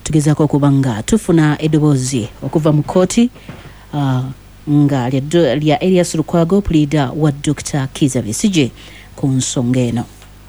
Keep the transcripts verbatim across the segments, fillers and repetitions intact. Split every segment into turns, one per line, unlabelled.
tugezaako okuba nga tufuna eddoboozi okuva mu kkooti uh, nga lya Elias Lukwago pleader wa Doctor Kizza Besigye ku nsonga eno.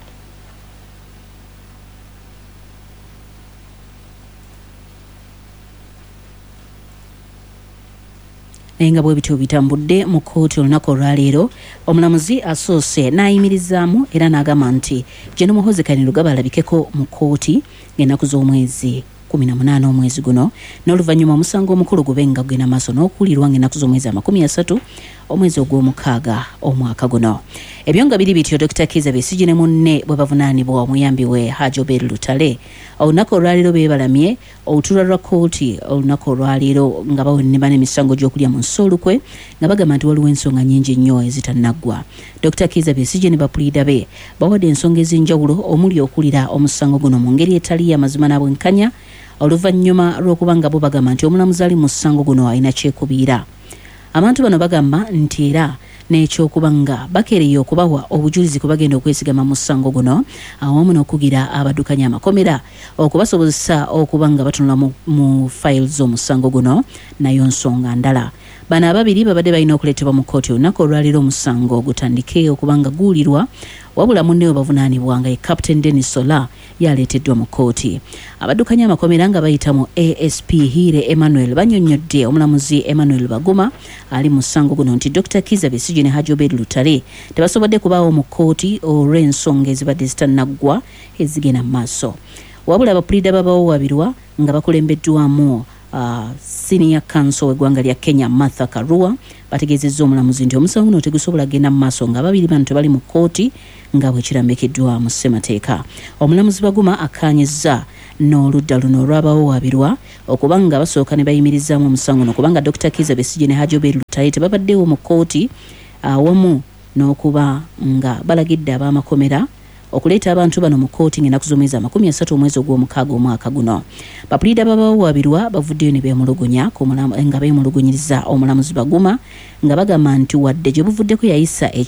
Enga bwe bityo bitambudde mu kkooti olunaku olwaleero, omulamuzi asoose n'ayimirizaamu era n'agamba nti Gen. Muhoozi Kayinirugaba balabikeko mu kkooti ng'ennaku z'omwezi kumi na munaana omwezi guno, n'oluvannyuma omusango omukulu gubenga gugenda maaso n'okuwulirwa ng'ennaku z'omwezi amakumi asatu omwezi ogw'omukaaga omwaka guno. Ebyo nga biri bityo, Doctor Kizza Besigye ne munne bwe bavunaanibwa omuyambi we Hajji Obed Lutale olunaku olwaleero beebalamye olutuula lwa kkooti olunaku olwaleero nga bawoneba n'emisango gy'okulya mu nsoolukwe nga bagamba nti waliwo ensonga nnyingi nnyo ezitannaggwa. Doctor Kizza Besigye ne bapuliida be bawadde ensonga ez'enjawulo omuli okulira omusango guno mu ngeri etali y'amazima n'abwenkanya oluvannyuma lw'okuba nga bo bagamba nti omulamuzi ali mu musango guno alina kyekubiira. Abantu bano bagamba nti era n'ekyokuba nga bakeereye okubawa obujulizi kwe bagenda okwesigama mu musango guno awamu n'okugira abaddukanya amakomera okubasobozesa okuba nga batunula mu, mu files z'omusango guno nayo nsonga ndala. Bano ababiri babadde balina okuleetebwa mu kkooti olunaku olwaleero omusango ogutandike okuba nga guwulirwa, wabula munne we bavunaanibwa nga ye Captain Dennis Sola yaleeteddwa mu kkooti. Abaddukanya amakomera nga bayita mu A S P Hire Emmanuel bannyonnyodde omulamuzi Emmanuel Baguma ali mu musango guno nti Doctor Kizza Besigye ne Hajji Obed Lutale tebasobodde kubaawo mu kkooti olw'ensonga ezibadde zitannaggwa ezigenda mu maaso. Wabula abapuliida babawabirwa nga bakulembeddwamu Uh, Senior Counsel w'eggwanga lya Kenya Martha Karua bategeezezza omulamuzi nti omusango guno tegusobola kugenda mu maaso nga babiri bano tebali mu kkooti nga bwe kirambikiddwa mu ssemateeka. Omulamuzi Baguma akkaanyizza n'oludda luno olw'abawabirwa okuba nga basooka ne bayimirizaamu omusango guno kubanga Doctor Kizza Besigye ne Hajji Obed Lutale tebabaddewo mu kkooti awamu uh, n'okuba nga balagidde ab'amakomera okuleeta abantu bano mu kkooti ng'ennaku z'omwezi amakumi asatu omwezi ogw'omukaaga omwaka guno. Bapuliida babawabirwa bavuddeyo ne beemulugunya nga beemulugunyiriza omulamuzi Baguma nga bagamba nti wadde gye buvuddeko yayisa